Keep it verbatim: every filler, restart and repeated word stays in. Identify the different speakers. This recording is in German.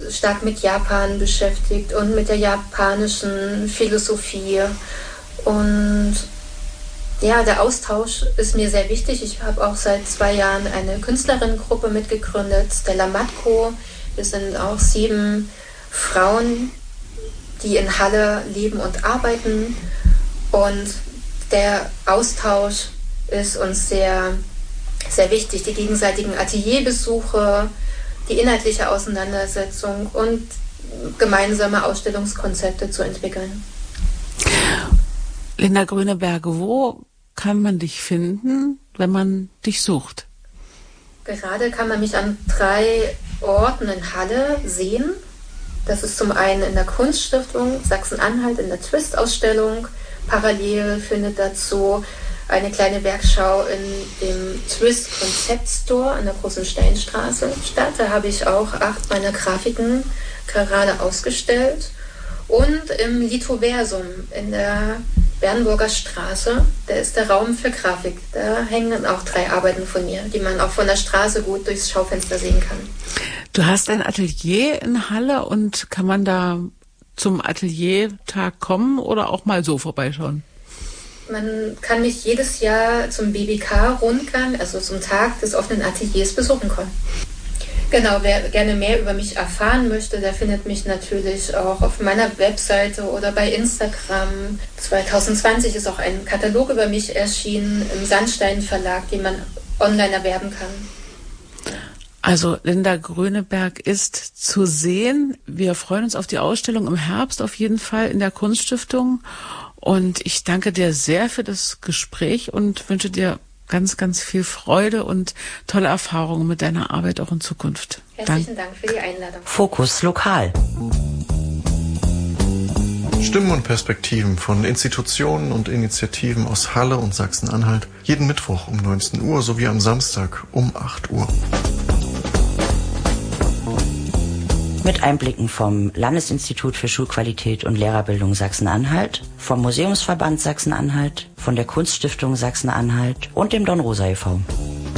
Speaker 1: stark mit Japan beschäftigt und mit der japanischen Philosophie. Und ja, der Austausch ist mir sehr wichtig. Ich habe auch seit zwei Jahren eine Künstlerinnengruppe mitgegründet, Stella Matko. Wir sind auch sieben Frauen, die in Halle leben und arbeiten. Und der Austausch ist uns sehr, sehr wichtig. Die gegenseitigen Atelierbesuche, die inhaltliche Auseinandersetzung und gemeinsame Ausstellungskonzepte zu entwickeln.
Speaker 2: Linda Grüneberg, wo kann man dich finden, wenn man dich sucht?
Speaker 1: Gerade kann man mich an drei Orten in Halle sehen. Das ist zum einen in der Kunststiftung Sachsen-Anhalt in der Twist-Ausstellung. Parallel findet dazu eine kleine Werkschau in dem Twist-Konzept-Store an der Großen Steinstraße statt. Da habe ich auch acht meiner Grafiken gerade ausgestellt. Und im Lithoversum in der Bernburger Straße, da ist der Raum für Grafik. Da hängen auch drei Arbeiten von mir, die man auch von der Straße gut durchs Schaufenster sehen kann.
Speaker 2: Du hast ein Atelier in Halle und kann man da zum Ateliertag kommen oder auch mal so vorbeischauen?
Speaker 1: Man kann mich jedes Jahr zum B B K-Rundgang, also zum Tag des offenen Ateliers, besuchen kommen. Genau, wer gerne mehr über mich erfahren möchte, der findet mich natürlich auch auf meiner Webseite oder bei Instagram. zwanzig zwanzig ist auch ein Katalog über mich erschienen im Sandstein Verlag, den man online erwerben kann.
Speaker 2: Also Linda Grüneberg ist zu sehen. Wir freuen uns auf die Ausstellung im Herbst auf jeden Fall in der Kunststiftung. Und ich danke dir sehr für das Gespräch und wünsche dir ganz, ganz viel Freude und tolle Erfahrungen mit deiner Arbeit auch in Zukunft.
Speaker 1: Herzlichen Dank für die Einladung.
Speaker 3: Fokus Lokal.
Speaker 4: Stimmen und Perspektiven von Institutionen und Initiativen aus Halle und Sachsen-Anhalt. Jeden Mittwoch um neunzehn Uhr sowie am Samstag um acht Uhr.
Speaker 3: Mit Einblicken vom Landesinstitut für Schulqualität und Lehrerbildung Sachsen-Anhalt, vom Museumsverband Sachsen-Anhalt, von der Kunststiftung Sachsen-Anhalt und dem Don Rosa e V